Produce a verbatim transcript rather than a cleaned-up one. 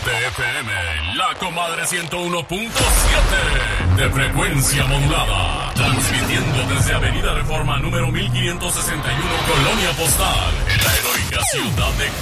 F M, la comadre ciento uno punto siete de frecuencia modulada. Transmitiendo desde Avenida Reforma número mil quinientos sesenta y uno, Colonia Postal, en la heroica ciudad de